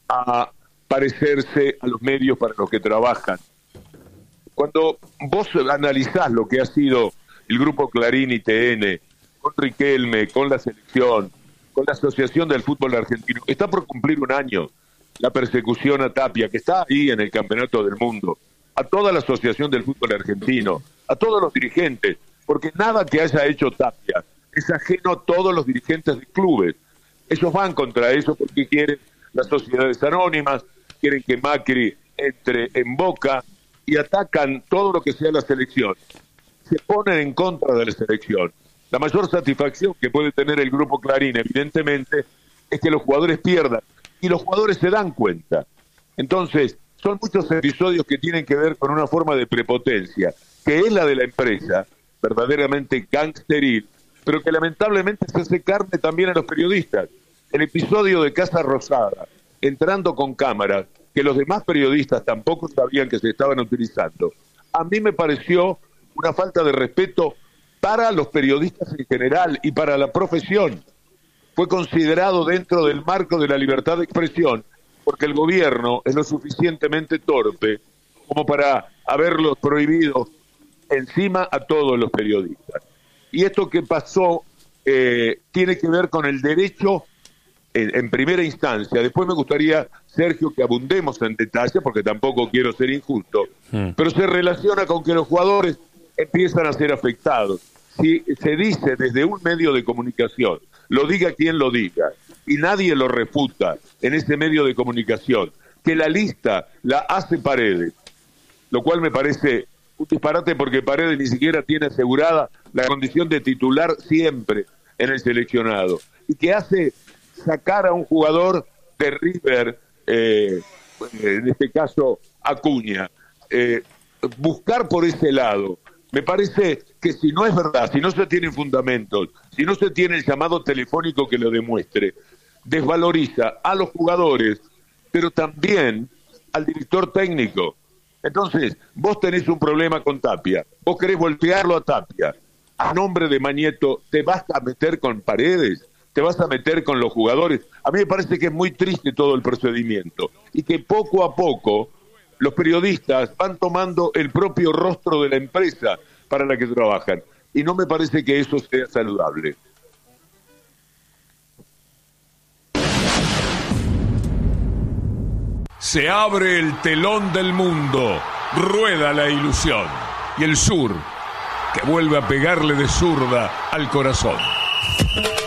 a parecerse a los medios para los que trabajan. Cuando vos analizás lo que ha sido el Grupo Clarín y TN, con Riquelme, con la selección, con la Asociación del Fútbol Argentino, está por cumplir un año la persecución a Tapia, que está ahí en el Campeonato del Mundo, a toda la Asociación del Fútbol Argentino, a todos los dirigentes, porque nada que haya hecho Tapia es ajeno a todos los dirigentes de clubes. Ellos van contra eso porque quieren las sociedades anónimas, quieren que Macri entre en Boca y atacan todo lo que sea la selección. Se ponen en contra de la selección. La mayor satisfacción que puede tener el Grupo Clarín, evidentemente, es que los jugadores pierdan. Y los jugadores se dan cuenta. Entonces, son muchos episodios que tienen que ver con una forma de prepotencia, que es la de la empresa, verdaderamente gangsteril, pero que lamentablemente se hace carne también a los periodistas. El episodio de Casa Rosada, entrando con cámaras, que los demás periodistas tampoco sabían que se estaban utilizando, a mí me pareció una falta de respeto para los periodistas en general y para la profesión. Fue considerado dentro del marco de la libertad de expresión, porque el gobierno es lo suficientemente torpe como para haberlos prohibido encima a todos los periodistas. Y esto que pasó tiene que ver con el derecho en primera instancia. Después me gustaría, Sergio, que abundemos en detalle, porque tampoco quiero ser injusto, pero se relaciona con que los jugadores empiezan a ser afectados. Si se dice desde un medio de comunicación, lo diga quien lo diga, y nadie lo refuta en ese medio de comunicación, que la lista la hace Paredes, lo cual me parece un disparate porque Paredes ni siquiera tiene asegurada la condición de titular siempre en el seleccionado, y que hace sacar a un jugador de River, en este caso Acuña, buscar por ese lado. Me parece que si no es verdad, si no se tienen fundamentos, si no se tiene el llamado telefónico que lo demuestre, desvaloriza a los jugadores, pero también al director técnico. Entonces, vos tenés un problema con Tapia, vos querés voltearlo a Tapia, a nombre de Mañeto, ¿te vas a meter con Paredes? ¿Te vas a meter con los jugadores? A mí me parece que es muy triste todo el procedimiento y que poco a poco los periodistas van tomando el propio rostro de la empresa para la que trabajan. Y no me parece que eso sea saludable. Se abre el telón del mundo, rueda la ilusión. Y el sur, que vuelve a pegarle de zurda al corazón.